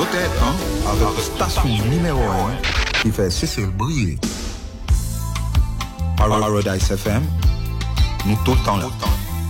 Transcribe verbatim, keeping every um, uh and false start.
tête, hein, avec station numéro un qui fait Cécile briller. Paradise F M, nous tout le temps là.